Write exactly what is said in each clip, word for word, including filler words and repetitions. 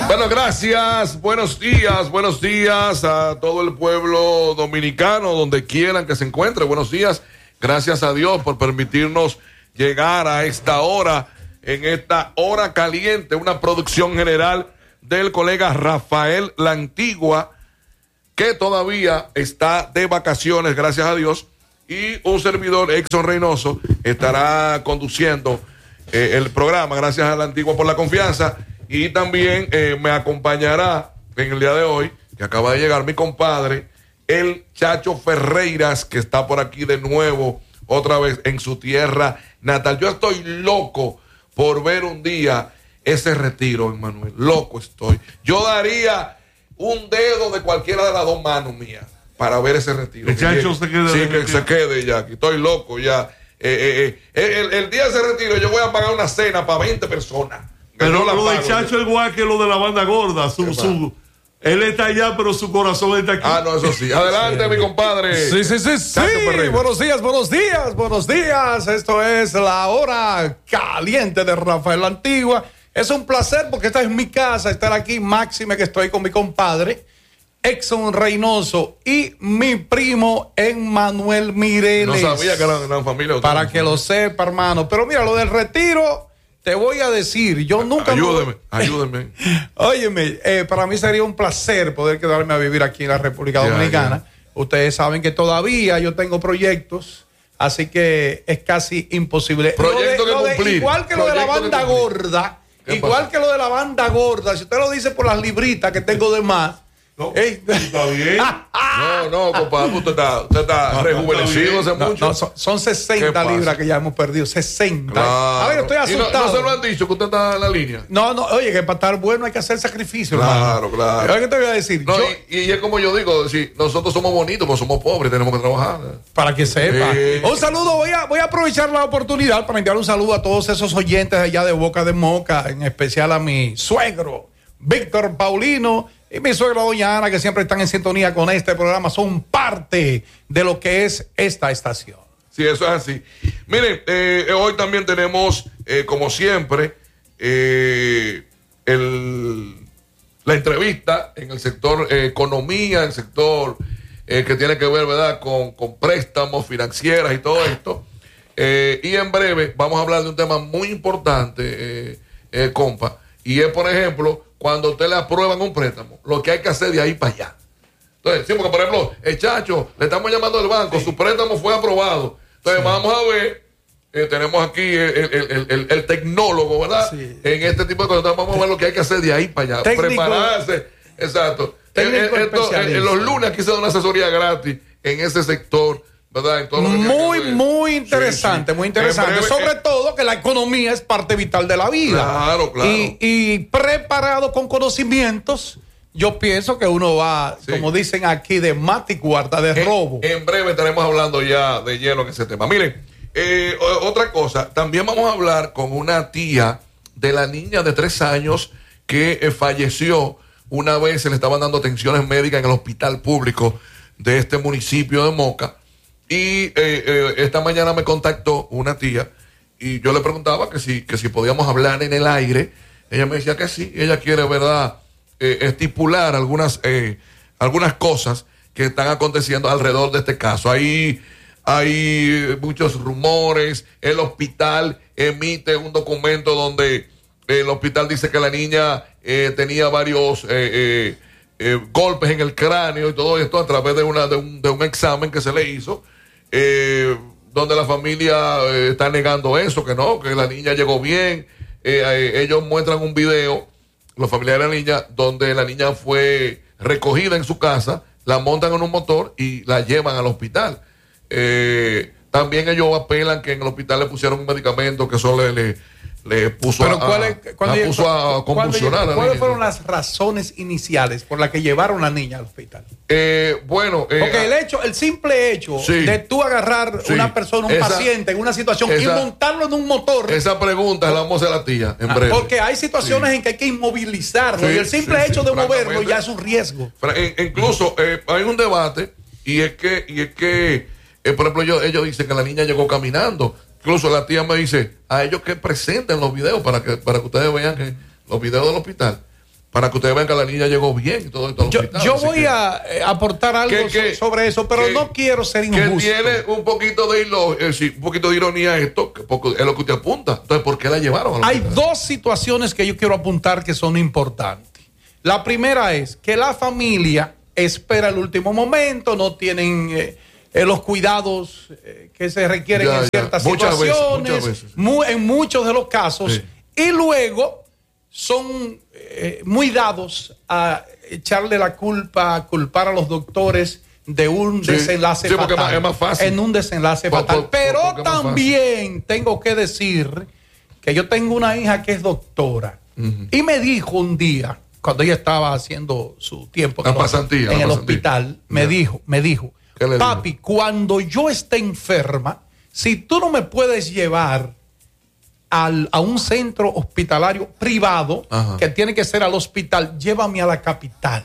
Bueno, gracias, buenos días, buenos días a todo el pueblo dominicano, donde quieran que se encuentre. Buenos días, gracias a Dios por permitirnos llegar a esta hora, en esta hora caliente, una producción general del colega Rafael La Antigua, que todavía está de vacaciones, gracias a Dios, y un servidor, Exxon Reynoso, estará conduciendo eh, el programa, gracias a La Antigua por la confianza. Y también eh, me acompañará en el día de hoy, que acaba de llegar mi compadre, el Chacho Ferreiras, que está por aquí de nuevo, otra vez en su tierra natal. Yo estoy loco por ver un día ese retiro, Emmanuel. Loco estoy. Yo daría un dedo de cualquiera de las dos manos mías para ver ese retiro. El Chacho se quede. Sí, que se quede ya. Aquí estoy loco ya. Eh, eh, eh, el, el día de ese retiro yo voy a pagar una cena para veinte personas. Pero lo de Chacho es igual que lo de la banda gorda. Su, su, él está allá, pero su corazón está aquí. Ah, no, eso sí. Adelante, sí, mi compadre. Sí, sí, sí, sí. Buenos días, buenos días, buenos días. Esto es la hora caliente de Rafael La Antigua. Es un placer porque esta es mi casa, estar aquí. Máxime que estoy con mi compadre, Exxon Reynoso, y mi primo Emmanuel Mireles. No sabía que eran una familia. Para que lo sepa, hermano. Pero mira, lo del retiro... Te voy a decir, yo nunca... Ayúdeme, me... ayúdeme. Óyeme, eh, para mí sería un placer poder quedarme a vivir aquí en la República ya, Dominicana. Ya. Ustedes saben que todavía yo tengo proyectos, así que es casi imposible. Proyecto que de, cumplir. Igual que Proyecto lo de la banda que gorda, igual pasa? que lo de la banda gorda, si usted lo dice por las libritas que tengo de más... No, está bien. No, no, compadre, usted está, usted está no, rejuvenecido hace no, mucho. No, son, son sesenta libras que ya hemos perdido. sesenta. Claro. A ver, estoy asustado. No, no se lo han dicho que usted está en la línea. No, no, oye, que para estar bueno hay que hacer sacrificio. Claro, hermano. claro. ¿Qué te voy a decir? No, yo, y, y es como yo digo, si nosotros somos bonitos, pues somos pobres, tenemos que trabajar. Para que sepa. Sí. Un saludo, voy a, voy a aprovechar la oportunidad para enviar un saludo a todos esos oyentes allá de Boca de Moca, en especial a mi suegro, Víctor Paulino, y mi suegra doña Ana, que siempre están en sintonía con este programa, son parte de lo que es esta estación. Sí, eso es así. Miren, eh, hoy también tenemos, eh, como siempre, eh, el, la entrevista en el sector eh, economía, en el sector eh, que tiene que ver, ¿verdad?, con, con préstamos financieras y todo esto. Eh, y en breve vamos a hablar de un tema muy importante, eh, eh, compa, y es, por ejemplo, cuando a usted le aprueban un préstamo, lo que hay que hacer de ahí para allá. Entonces, sí, porque por ejemplo, el Chacho, le estamos llamando al banco, sí, su préstamo fue aprobado. Entonces, sí, vamos a ver, eh, tenemos aquí el, el, el, el tecnólogo, ¿verdad? Sí. En este tipo de cosas, entonces, vamos a ver lo que hay que hacer de ahí para allá. Técnico, prepararse, exacto. Técnico en, esto, en, en los lunes aquí se da una asesoría gratis en ese sector, ¿verdad? En todo lo que muy, muy interesante, sí, sí. muy interesante. Breve, Sobre eh, todo que la economía es parte vital de la vida. Claro, claro. Y, y preparado con conocimientos, yo pienso que uno va, sí, como dicen aquí, de mata y cuarta, de en, robo. En breve estaremos hablando ya de lleno en ese tema. Miren, eh, otra cosa, también vamos a hablar con una tía de la niña de tres años que eh, falleció una vez, se le estaban dando atenciones médicas en el hospital público de este municipio de Moca. Y eh, eh, esta mañana me contactó una tía y yo le preguntaba que si, que si podíamos hablar en el aire. Ella me decía que sí. Ella quiere, ¿verdad?, eh, estipular algunas, eh, algunas cosas que están aconteciendo alrededor de este caso. Hay, hay muchos rumores. El hospital emite un documento donde el hospital dice que la niña eh, tenía varios... Eh, eh, eh, golpes en el cráneo y todo esto a través de, una, de, un, de un examen que se le hizo. Eh, donde la familia eh, está negando eso, que no, que la niña llegó bien. Eh, eh, ellos muestran un video, los familiares de la niña, donde la niña fue recogida en su casa, la montan en un motor y la llevan al hospital. Eh, también ellos apelan que en el hospital le pusieron un medicamento que eso le, le, le puso, Pero a, ¿cuál es, la yo, puso a convulsionar. Yo, ¿Cuáles fueron las razones iniciales por las que llevaron a la niña al hospital? Eh, bueno, eh, porque el hecho, el simple hecho sí, de tú agarrar sí, una persona, un esa, paciente en una situación esa, y montarlo en un motor. Esa pregunta la vamos a hacer a la tía en breve. Porque hay situaciones sí, en que hay que inmovilizarlo sí, y el simple sí, hecho sí, de moverlo ya es un riesgo. Incluso eh, hay un debate y es que, y es que eh, por ejemplo, ellos, ellos dicen que la niña llegó caminando. Incluso la tía me dice a ellos que presenten los videos para que, para que ustedes vean que los videos del hospital. para que ustedes vean que la niña llegó bien y todo esto. Yo, yo voy que, a eh, aportar algo que, que, sobre eso, pero que, no quiero ser injusto. Que tiene un poquito de hilo, eh, sí, un poquito de ironía esto, que poco, es lo que usted apunta. Entonces, ¿por qué la llevaron? Hay dos situaciones que yo quiero apuntar que son importantes. La primera es que la familia espera el último momento, no tienen eh, eh, los cuidados eh, que se requieren ya, en ciertas ya. Muchas situaciones, veces, muchas veces. Mu en muchos de los casos, sí. Y luego son eh, muy dados a echarle la culpa, a culpar a los doctores de un sí, desenlace sí, fatal. Es más fácil. En un desenlace por, fatal. Por, Pero por, también tengo que decir que yo tengo una hija que es doctora. Uh-huh. Y me dijo un día, cuando ella estaba haciendo su tiempo la pasantía, en la el pasantía. hospital, me yeah. dijo, me dijo, papi, dijo? Cuando yo esté enferma, si tú no me puedes llevar Al, a un centro hospitalario privado, ajá, que tiene que ser al hospital, llévame a la capital.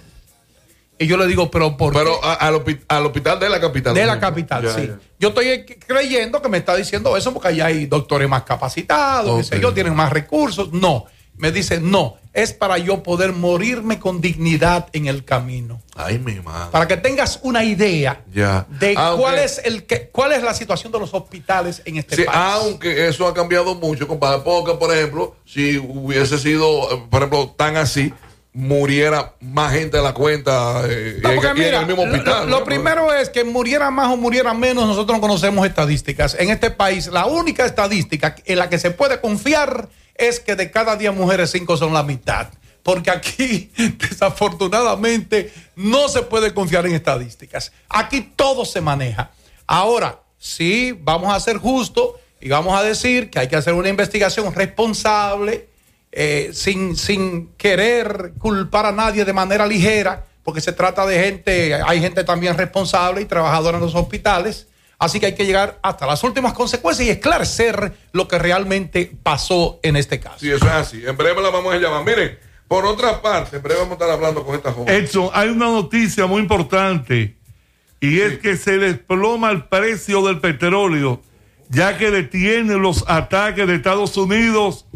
Y yo le digo, pero ¿por pero qué? Pero al, hopi al hospital de la capital. De la capital, ya, sí. Ya. Yo estoy creyendo que me está diciendo eso porque allá hay doctores más capacitados, okay, qué sé yo, tienen más recursos. No, me dice, no, es para yo poder morirme con dignidad en el camino. Ay, mi madre. Para que tengas una idea ya. de aunque, cuál es el que, cuál es la situación de los hospitales en este sí, país. Aunque eso ha cambiado mucho, compadre, porque, por ejemplo, si hubiese sido, por ejemplo, tan así, muriera más gente de la cuenta eh, no, porque y, mira, y en el mismo hospital. Lo, lo ¿no? primero es que muriera más o muriera menos, nosotros no conocemos estadísticas. En este país, la única estadística en la que se puede confiar es que de cada diez mujeres, cinco son la mitad. Porque aquí, desafortunadamente, no se puede confiar en estadísticas. Aquí todo se maneja. Ahora, sí, vamos a ser justos y vamos a decir que hay que hacer una investigación responsable, eh, sin, sin querer culpar a nadie de manera ligera, porque se trata de gente, hay gente también responsable y trabajadora en los hospitales. Así que hay que llegar hasta las últimas consecuencias y esclarecer lo que realmente pasó en este caso. Sí, eso es así. En breve la vamos a llamar. Miren, por otra parte, en breve vamos a estar hablando con esta joven. Edson, hay una noticia muy importante y sí. es que se desploma el precio del petróleo, ya que detiene los ataques de Estados Unidos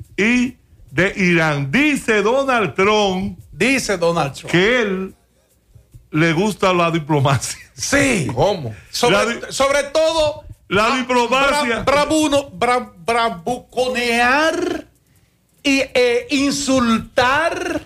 y de Irán. Dice Donald Trump, dice Donald Trump que él le gusta la diplomacia. Sí. ¿Cómo? Sobre, di- sobre todo la diplomacia. Bra, bravuno, bra, bravuconear y eh, insultar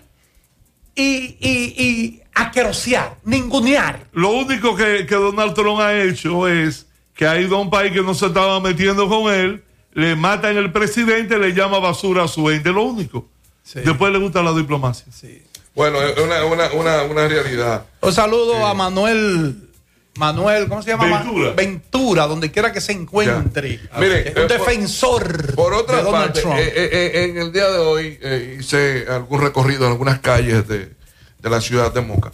y, y, y aquerosear, ningunear. Lo único que, que Donald Trump ha hecho es que ha ido a un país que no se estaba metiendo con él, le matan el presidente, le llama basura a su gente, lo único. Sí. Después le gusta la diplomacia. Sí. Bueno, es una, una, una, una realidad. Un saludo sí. a Manuel, Manuel, ¿cómo se llama? Ventura. Ventura, donde quiera que se encuentre. Miren, un eh, defensor por, por otra de Donald parte, Trump. Eh, eh, en el día de hoy eh, hice algún recorrido en algunas calles de, de la ciudad de Moca.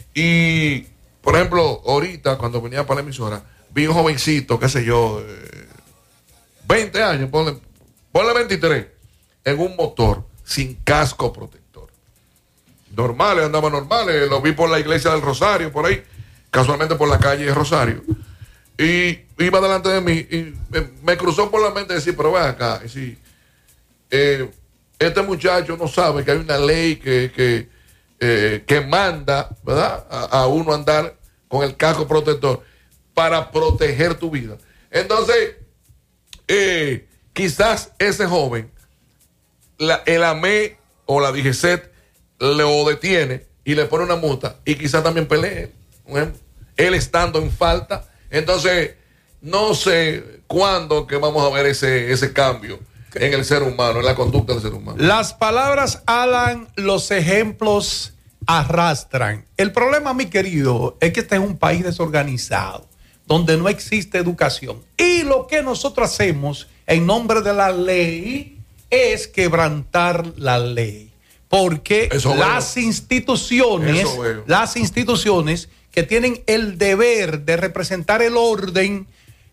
Y, por ejemplo, ahorita, cuando venía para la emisora, vi un jovencito, qué sé yo, eh, veinte años, ponle, ponle veintitrés, en un motor sin casco protector. Normales, andaba normales, lo vi por la iglesia del Rosario, por ahí, casualmente por la calle Rosario. Y iba delante de mí y me, me cruzó por la mente decir, pero ven acá, y si, eh, este muchacho no sabe que hay una ley que, que, eh, que manda, ¿verdad?, a, a uno andar con el casco protector para proteger tu vida. Entonces, eh, quizás ese joven, la, el A M E o la D G C E T lo detiene y le pone una multa y quizás también pelee, ¿eh? Él estando en falta. Entonces, no sé cuándo que vamos a ver ese, ese cambio en el ser humano, en la conducta del ser humano. Las palabras hablan, los ejemplos arrastran. El problema, mi querido, es que este es un país desorganizado, donde no existe educación. Y lo que nosotros hacemos en nombre de la ley es quebrantar la ley. Porque Eso las veo. instituciones, Eso veo. las instituciones que tienen el deber de representar el orden,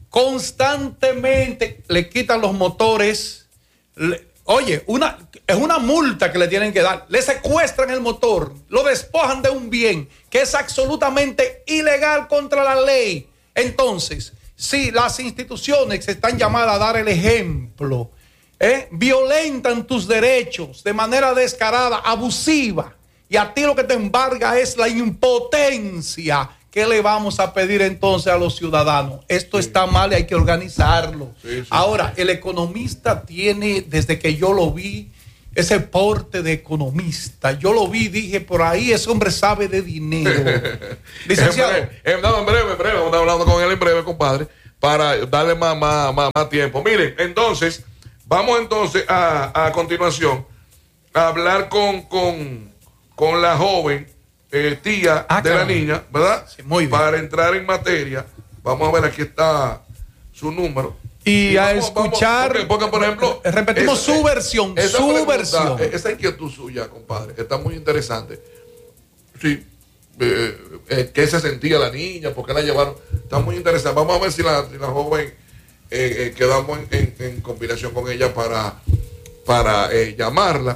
constantemente le quitan los motores. Le, oye, una, es una multa que le tienen que dar. Le secuestran el motor, lo despojan de un bien que es absolutamente ilegal contra la ley. Entonces, si las instituciones están llamadas a dar el ejemplo, ¿eh? violentan tus derechos de manera descarada, abusiva, y a ti lo que te embarga es la impotencia. ¿Qué le vamos a pedir entonces a los ciudadanos? Esto sí. está mal y hay que organizarlo. Sí, sí. Ahora, el economista tiene, desde que yo lo vi, ese porte de economista. Yo lo vi, dije, por ahí ese hombre sabe de dinero. Licenciado. En breve, no, en breve, en breve, vamos a estar hablando con él en breve, compadre, para darle más, más, más, más tiempo. Miren, entonces, vamos entonces a, a continuación a hablar con, con, con la joven eh, tía ah, de claro. la niña, ¿verdad? Sí, muy bien. Para entrar en materia, vamos a ver, aquí está su número. Y, y a vamos, escuchar, vamos, porque, porque, por ejemplo, repetimos esa, su versión, esa su pregunta, versión. Esa inquietud suya, compadre, está muy interesante. Sí, eh, eh, ¿qué se sentía la niña? ¿Por qué la llevaron? Está muy interesante. Vamos a ver si la, si la joven eh, eh, quedamos en, en, en combinación con ella para, para eh, llamarla.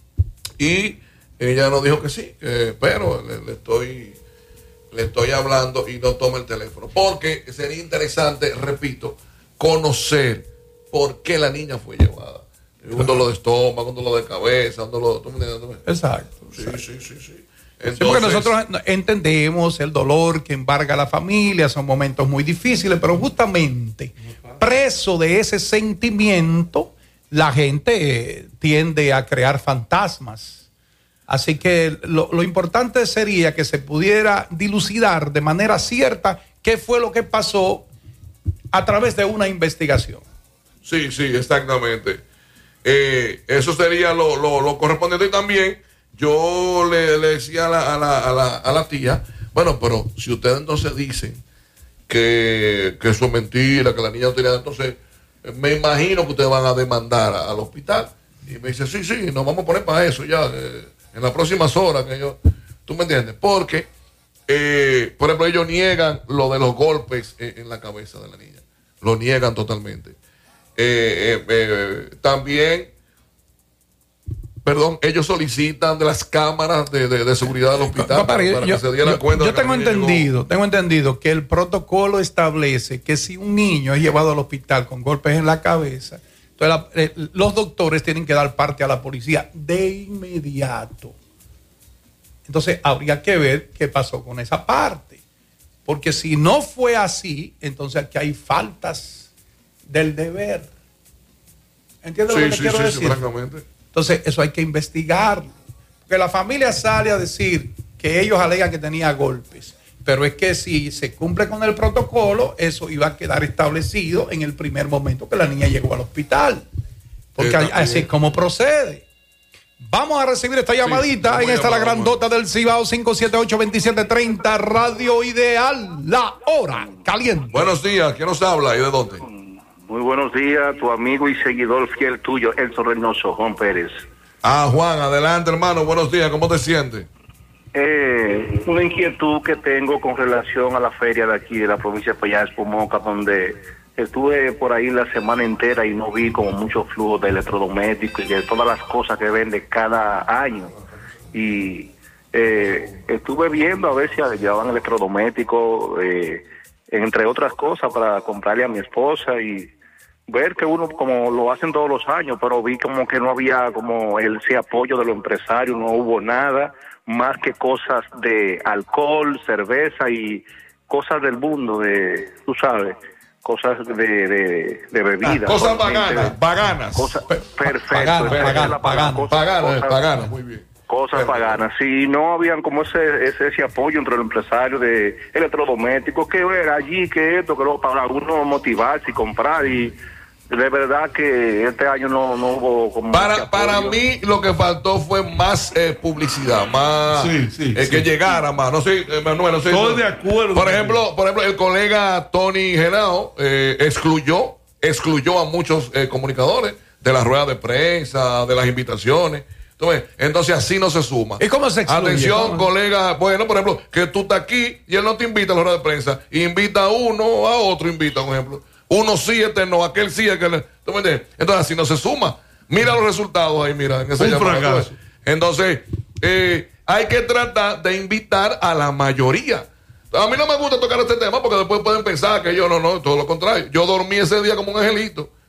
Y ella nos dijo que sí, eh, pero le, le estoy le estoy hablando y no toma el teléfono. Porque sería interesante, repito, conocer por qué la niña fue llevada. Un dolor de estómago, un dolor de cabeza, un dolor de... Exacto. Sí, exacto. sí, sí, sí. Entonces, sí, porque nosotros entendemos el dolor que embarga a la familia, son momentos muy difíciles, pero justamente preso de ese sentimiento, la gente eh, tiende a crear fantasmas. Así que lo, lo importante sería que se pudiera dilucidar de manera cierta qué fue lo que pasó a través de una investigación. Sí, sí, exactamente. Eh, eso sería lo, lo, lo correspondiente. Y también yo le, le decía a la, a, la, a, la, a la tía, bueno, pero si ustedes entonces dicen que, que eso es mentira, que la niña no tenía, entonces me imagino que ustedes van a demandar a, al hospital. Y me dice, sí, sí, nos vamos a poner para eso ya, eh, en las próximas horas. Que yo, ¿tú me entiendes? Porque, eh, por ejemplo, ellos niegan lo de los golpes en, en la cabeza de la niña. Lo niegan totalmente. Eh, eh, eh, también, perdón, ellos solicitan de las cámaras de, de, de seguridad del hospital para, para yo, que se dieran yo, cuenta. Yo tengo entendido, llegó. tengo entendido que el protocolo establece que si un niño es llevado al hospital con golpes en la cabeza, entonces la, eh, los doctores tienen que dar parte a la policía de inmediato. Entonces habría que ver qué pasó con esa parte, porque si no fue así, entonces aquí hay faltas del deber. ¿Entiendes sí, lo que sí, quiero sí, decir? Sí, francamente. Entonces eso hay que investigarlo, porque la familia sale a decir que ellos alegan que tenía golpes, pero es que si se cumple con el protocolo, eso iba a quedar establecido en el primer momento que la niña llegó al hospital, porque sí, así es como procede. Vamos a recibir esta llamadita. Sí, en esta la grandota del Cibao, cinco siete ocho, dos siete tres cero, Radio Ideal, la hora caliente. Buenos días, ¿quién nos habla y de dónde? Muy buenos días, tu amigo y seguidor fiel tuyo, Elso Reynoso, Juan Pérez. Ah, Juan, adelante, hermano, buenos días, ¿cómo te sientes? Eh, una inquietud que tengo con relación a la feria de aquí, de la provincia de Payás, Pomoca, donde estuve por ahí la semana entera y no vi como mucho flujo de electrodomésticos y de todas las cosas que vende cada año. Y eh, estuve viendo a ver si llevaban electrodomésticos, eh, entre otras cosas, para comprarle a mi esposa y ver que uno como lo hacen todos los años, pero vi como que no había como el, ese apoyo de los empresarios, no hubo nada más que cosas de alcohol, cerveza y cosas del mundo, de, tú sabes, cosas de, de, de bebidas. Ah, cosas paganas, paganas. Cosas, perfecto. Paganas, paganas, paganas, paganas, paganas, muy bien. Cosas paganas. Si no habían como ese, ese ese apoyo entre los empresarios de electrodomésticos, que ver allí, que esto, que lo para uno motivarse y comprar, y de verdad que este año no, no hubo como para para mí lo que faltó fue más eh, publicidad, más sí, sí, eh, sí. que llegara más. No sé, eh, Manuel, no sé. Estoy de acuerdo. Por ejemplo, por ejemplo, el colega Tony Genao eh, excluyó, excluyó a muchos eh, comunicadores de las ruedas de prensa, de las invitaciones. Entonces, entonces así no se suma. ¿Y cómo se excluye? Atención, ¿Cómo? colega, bueno, por ejemplo, que tú estás aquí y él no te invita a la rueda de prensa, invita a uno, a otro invita, por ejemplo. Uno sí, este no, aquel sí, aquel. ¿Tú me entiendes? Entonces así no se suma. Mira los resultados ahí, mira. En ese Un fracaso. Entonces, eh, hay que tratar de invitar a la mayoría. A mí no me gusta tocar este tema porque después pueden pensar que yo no, no, todo lo contrario. Yo dormí ese día como un angelito.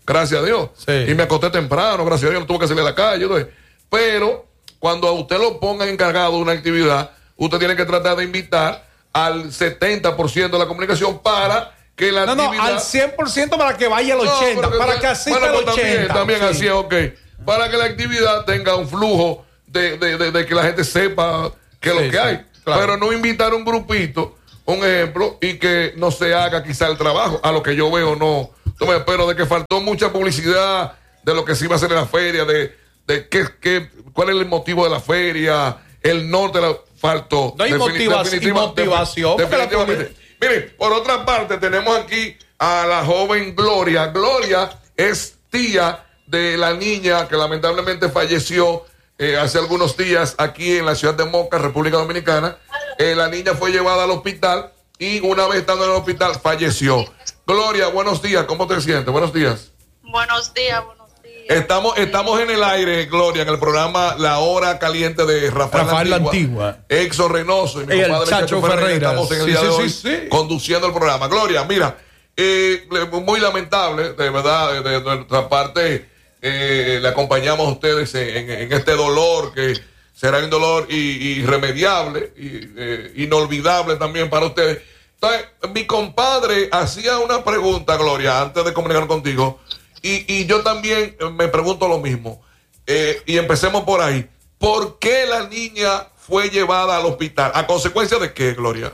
gracias a Dios. Sí. Y me acosté temprano, gracias a Dios, no tuve que salir a la calle. Entonces, pero cuando a usted lo pongan encargado de una actividad, usted tiene que tratar de invitar al setenta por ciento de la comunicación para que la no, actividad... No, al cien por ciento para que vaya al ochenta por ciento, no, para que asista bueno, al pues ochenta también, también sí. así es, ok. Para que la actividad tenga un flujo de, de, de, de que la gente sepa qué es sí, lo que sí, hay. claro. Pero no invitar un grupito, un ejemplo, y que no se haga quizá el trabajo. A lo que yo veo, no. Pero de que faltó mucha publicidad de lo que se iba a hacer en la feria, de, de qué, qué, cuál es el motivo de la feria, el norte la faltó. No hay Defini- motiva- definitiva- motivación. defini- definitivamente. Miren, por otra parte, tenemos aquí a la joven Gloria. Gloria es tía de la niña que lamentablemente falleció eh, hace algunos días aquí en la ciudad de Moca, República Dominicana. Eh, la niña fue llevada al hospital y una vez estando en el hospital falleció. Gloria, buenos días, ¿cómo te sientes? Buenos días. Buenos días, buenos días. Estamos, estamos en el aire, Gloria, en el programa La Hora Caliente de Rafael, Rafael La Antigua, Antigua. Exo Reynoso y mi Y el compadre Chacho Ferreira. Estamos en el Sí, día sí, de sí, hoy sí. conduciendo el programa. Gloria, mira, eh, muy lamentable, de verdad, de, de nuestra parte, eh, le acompañamos a ustedes en, en, en este dolor que será un dolor y- irremediable, y, eh, inolvidable también para ustedes. Entonces, mi compadre hacía una pregunta, Gloria, antes de comunicar contigo, y, y yo también me pregunto lo mismo. Eh, y empecemos por ahí. ¿Por qué la niña fue llevada al hospital? ¿A consecuencia de qué, Gloria?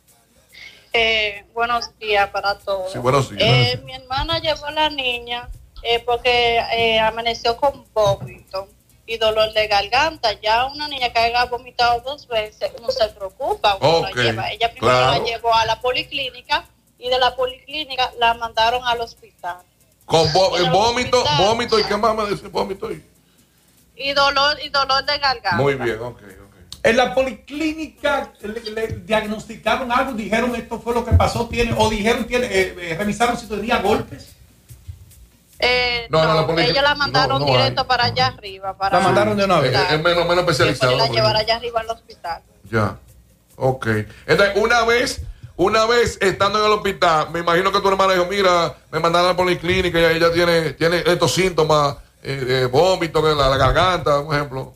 Eh, buenos días para todos. Sí, buenos días. Eh, mi hermana llevó a la niña eh, porque eh, amaneció con vómito y dolor de garganta. Ya una niña que haya vomitado dos veces, uno se preocupa, uno Ok, la lleva. Ella primero claro. la llevó a la policlínica y de la policlínica la mandaron al hospital. Con vo- En el vómito, hospital. vómito, ¿y qué más me dice vómito? Y... Y dolor y dolor de garganta. Muy bien, ok, ok. En la policlínica le, le diagnosticaron algo, dijeron esto fue lo que pasó, tiene, o dijeron, tiene, eh, eh, revisaron si tenía golpes. Eh, No, no, no, la policlínica- ella la mandaron no, no directo hay. para allá arriba. Para La mandaron de una vez. Es, es menos, menos especializado. la la llevar policía. allá arriba al hospital. Ya, ok. Entonces, una vez, una vez estando en el hospital, me imagino que tu hermana dijo, mira, me mandaron a la policlínica y ella tiene, tiene estos síntomas, eh, de vómito, en la, la garganta, por ejemplo.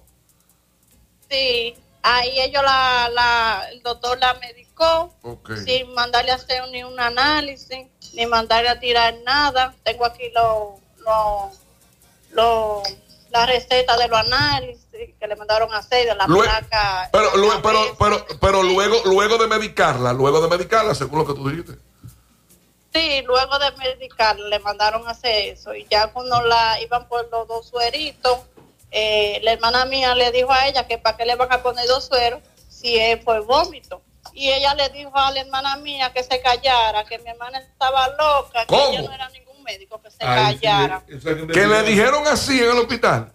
Sí, ahí ellos la, la, el doctor la medicó Ok. sin mandarle a hacer ni un análisis, ni mandarle a tirar nada. Tengo aquí lo, lo, lo, la receta de los análisis que le mandaron a hacer de la Lue- placa. pero, de la lue- pero, cabeza. pero, pero luego, luego de medicarla, luego de medicarla, según lo que tú dijiste. Sí, luego de medicar le mandaron a hacer eso y ya cuando la iban por los dos sueritos, eh, la hermana mía le dijo a ella que para qué le van a poner dos sueros si es por vómito. Y ella le dijo a la hermana mía que se callara, que mi hermana estaba loca, ¿Cómo? que ella no era ningún médico, que se callara. Que le dijeron así en el hospital.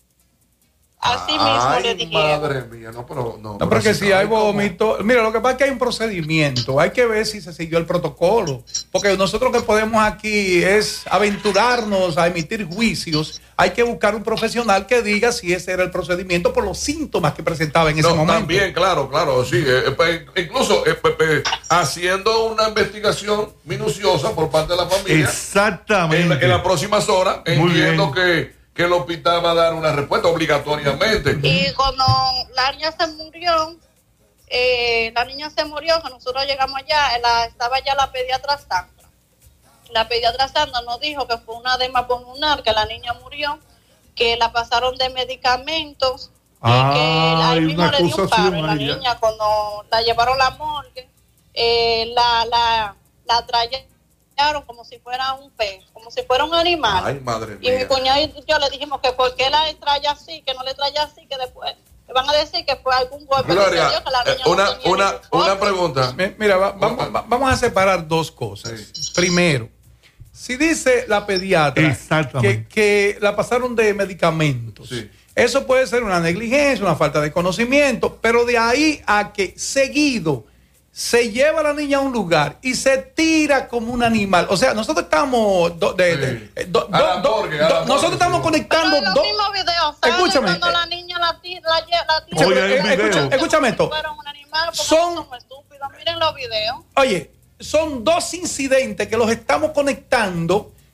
Así mismo Ay, le dijeron. madre mía, no, pero no. No, porque así si no, hay ¿cómo? vómito, mira, lo que pasa es que hay un procedimiento, hay que ver si se siguió el protocolo, porque nosotros lo que podemos aquí es aventurarnos a emitir juicios, hay que buscar un profesional que diga si ese era el procedimiento por los síntomas que presentaba en ese No, momento. también, claro, claro, sí. eh, eh, pues, incluso eh, pues, pues, haciendo una investigación minuciosa por parte de la familia. Exactamente. En, la- en las próximas horas, Muy entiendo bien. que, que el hospital va a dar una respuesta obligatoriamente. Y cuando la niña se murió, eh, la niña se murió, que nosotros llegamos allá, la, estaba ya la pediatra Sandra. La pediatra Sandra nos dijo que fue una edema pulmonar, que la niña murió, que la pasaron de medicamentos y que Ay, ahí mismo una le dio cosa un paro. así, Y la María. niña, cuando la llevaron a la morgue, eh, la, la, la trajeron como si fuera un pez, como si fuera un animal. Ay, madre Y mi mía. cuñado y yo le dijimos que por qué la trae así, que no le trae así, que después le van a decir que fue algún golpe. Gloria, que se dio, que la eh, niña no una, tenía una, ningún una golpe. pregunta. Mi- Mira, va- vamos, va- vamos a separar dos cosas. Primero, si dice la pediatra que, Exactamente. que la pasaron de medicamentos, Sí. eso puede ser una negligencia, una falta de conocimiento, pero de ahí a que seguido se lleva a la niña a un lugar y se tira como un animal. O sea, nosotros estamos... do- de- de- Sí. eh, do- A la do- morgue, a la do- morgue, nosotros estamos sí. conectando... Pero en dos- los mismos videos, ¿sabes? Escúchame, Cuando eh, la niña la tira, la, lle- la tira. Oye, hay un eh, video. escucha- escúchame esto. Como si fuera un animal, porque Son- no somos estúpidos. Miren los videos. Oye, son dos incidentes que los estamos conectando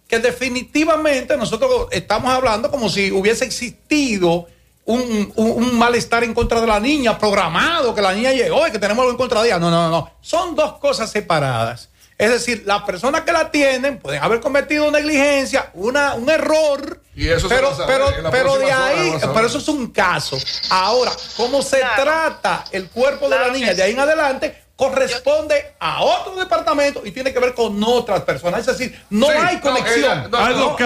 que definitivamente nosotros estamos hablando como si hubiese existido un, un, un malestar en contra de la niña, programado, que la niña llegó y que tenemos algo en contra de ella. No, no, no. Son dos cosas separadas. Es decir, las personas que la atienden pueden haber cometido negligencia, una, un error, y eso pero, se va a pero, saber, en la pero de próxima ahí, zona, pero eso es un caso. Ahora, cómo se Claro. trata el cuerpo de Claro la niña que de ahí sí. en adelante corresponde a otro departamento y tiene que ver con otras personas. Es decir, no Sí, hay no, conexión. ella- no, Algo no, que